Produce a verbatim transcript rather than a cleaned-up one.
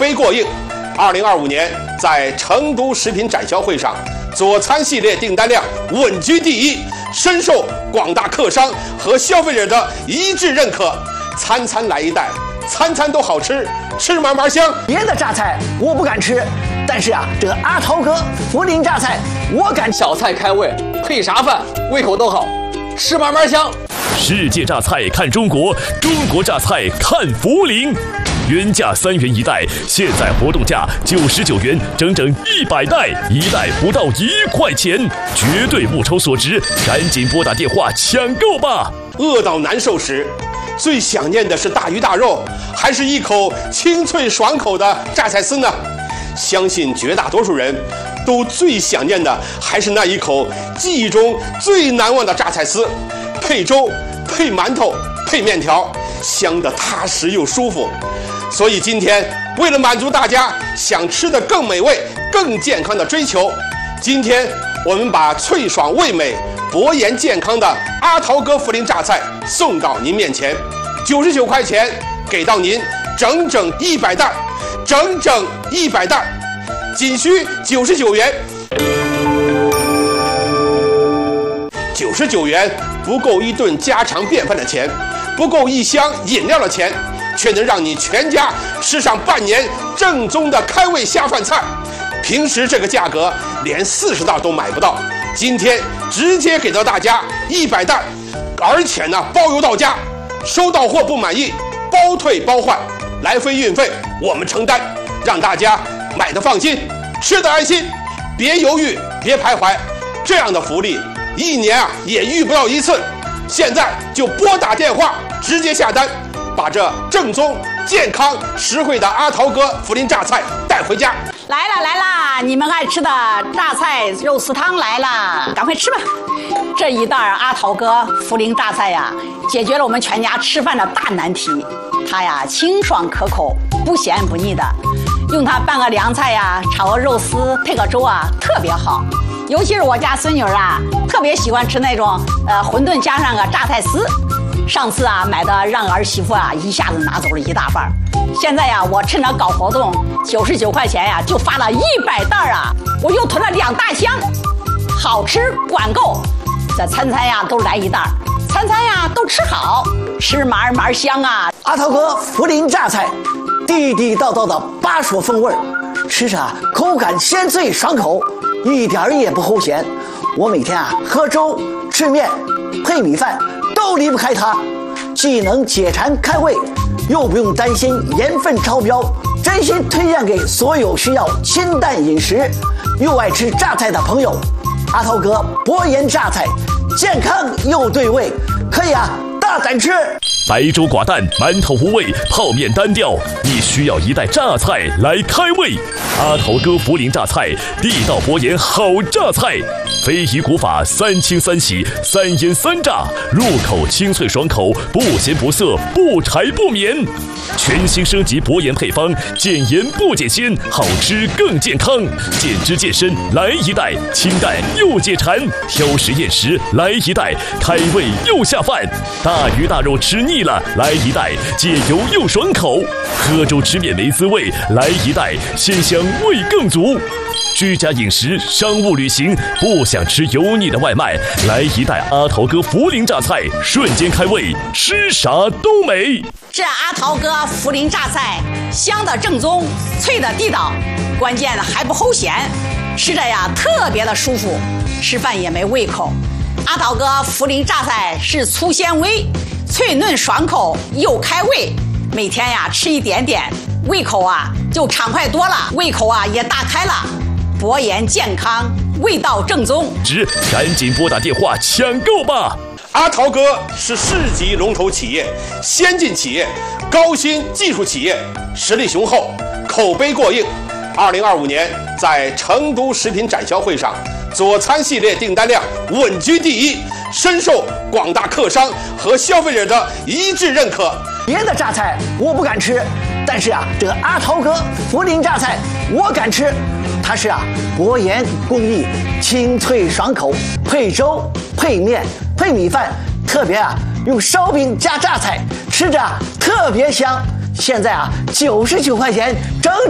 碑过硬。二零二五年在成都食品展销会上，佐餐系列订单量稳居第一，深受广大客商和消费者的一致认可。餐餐来一袋，餐餐都好吃，吃嘛嘛香。 别的榨菜我不敢吃，但是啊，这个阿涛哥涪陵榨菜我敢。 小菜开胃，配啥饭胃口都好，吃嘛嘛香。 世界榨菜看中国，中国榨菜看涪陵。原价三元一袋，现在活动价九十九元，整整一百袋，一袋不到一块钱，绝对物超所值，赶紧拨打电话抢购吧！ 饿到难受时，最想念的是大鱼大肉，还是一口清脆爽口的榨菜丝呢？相信绝大多数人都最想念的还是那一口记忆中最难忘的榨菜丝，配粥、配馒头、配面条，香得踏实又舒服。所以今天，为了满足大家想吃的更美味、更健康的追求，今天我们把脆爽味美、博颜健康的阿涛哥涪陵榨菜送到您面前，九十九块钱给到您整整一百袋，整整一百袋，仅需九十九元。九十九元不够一顿家常便饭的钱，不够一箱饮料的钱，却能让你全家吃上半年正宗的开胃下饭菜。平时这个价格连四十袋都买不到，今天直接给到大家一百袋，而且呢包邮到家，收到货不满意包退包换，来回运费我们承担，让大家买的放心，吃的安心，别犹豫别徘徊，这样的福利一年啊也遇不到一次。现在就拨打电话直接下单，把这正宗、健康、实惠的阿涛哥涪陵榨菜带回家。 来了来了，你们爱吃的榨菜肉丝汤来了，赶快吃吧！这一袋阿涛哥涪陵榨菜呀，解决了我们全家吃饭的大难题。它呀清爽可口，不咸不腻的，用它拌个凉菜呀，炒个肉丝，配个粥啊，特别好。尤其是我家孙女啊，特别喜欢吃那种呃馄饨加上个榨菜丝。上次啊买的让儿媳妇啊一下子拿走了一大半，现在呀我趁着搞活动，九十九块钱呀就发了一百袋啊，我又囤了两大箱，好吃管够，这餐餐呀都来一袋，餐餐呀都吃好，吃嘛嘛香啊！ 阿涛哥涪陵榨菜，地地道道的巴蜀风味，吃着口感鲜脆爽口，一点也不齁咸。我每天啊喝粥、吃面、配米饭都离不开它，既能解馋开胃，又不用担心盐分超标，真心推荐给所有需要清淡饮食又爱吃榨菜的朋友。阿涛哥博颜榨菜，健康又对味，可以啊大胆吃。 白粥寡淡，馒头无味，泡面单调，你需要一袋榨菜来开胃。阿涛哥涪陵榨菜，地道博颜好榨菜，非遗古法，三清三洗三腌三炸，入口清脆爽口，不咸不涩，不柴不绵。全新升级博颜配方，减盐不减鲜，好吃更健康，减脂健身来一袋，清淡又解馋，挑食厌食来一袋，开胃又下饭。大鱼大肉吃腻了，来一袋，解油又爽口。喝粥吃面没滋味，来一袋，鲜香味更足。居家饮食、商务旅行，不想吃油腻的外卖，来一袋阿涛哥涪陵榨菜，瞬间开胃，吃啥都美。 这阿涛哥涪陵榨菜，香的正宗，脆的地道，关键的还不齁咸，吃着呀特别的舒服，吃饭也没胃口。阿涛哥涪陵榨菜是粗纤维，脆嫩爽口又开胃，每天呀吃一点点，胃口啊就畅快多了，胃口啊也大开了。博颜健康，味道正宗， 值赶紧拨打电话抢购吧！ 阿涛哥是市级龙头企业、先进企业、高新技术企业，实力雄厚，口碑过硬。二零二五年在成都食品展销会上，佐餐系列订单量稳居第一，深受广大客商和消费者的一致认可。 别的榨菜我不敢吃，但是啊，这个阿涛哥涪陵榨菜我敢吃。它是啊博颜工艺，清脆爽口，配粥、配面、配米饭，特别啊用烧饼加榨菜，吃着啊特别香。现在啊九十九块钱整。